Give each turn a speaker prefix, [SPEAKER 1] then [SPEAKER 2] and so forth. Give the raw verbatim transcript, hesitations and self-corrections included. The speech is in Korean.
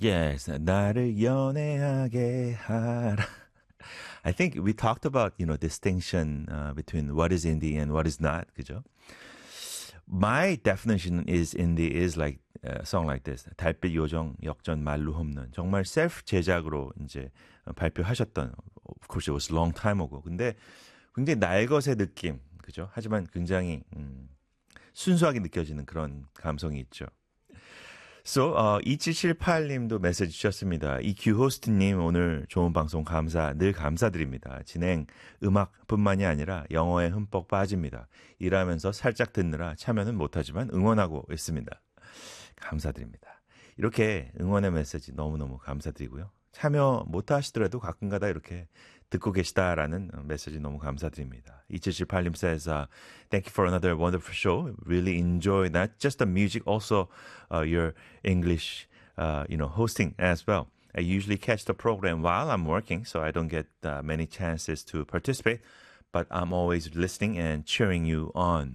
[SPEAKER 1] Yes, 나를 연애하게 하라. I think we talked about, you know, distinction uh, between what is indie and what is not, 그죠? My definition is indie is like a song like this. 달빛 요정 역전 말로 홈런. 정말 셀프 제작으로 이제 발표하셨던, of course it was a long time ago. 근데 굉장히 날것의 느낌, 그죠? 하지만 굉장히 음, 순수하게 느껴지는 그런 감성이 있죠. So, 어, 이칠칠팔 님도 메시지 주셨습니다. 이큐 호스트님 오늘 좋은 방송 감사, 늘 감사드립니다. 진행, 음악뿐만이 아니라 영어에 흠뻑 빠집니다. 일하면서 살짝 듣느라 참여는 못하지만 응원하고 있습니다. 감사드립니다. 이렇게 응원의 메시지 너무너무 감사드리고요. 참여 못하시더라도 가끔가다 이렇게 듣고 계시다라는 메시지 너무 감사드립니다. 이칠칠팔 님 says, uh, thank you for another wonderful show. Really enjoy not just the music, also uh, your English, uh, you know, hosting as well. I usually catch the program while I'm working, so I don't get uh, many chances to participate, but I'm always listening and cheering you on.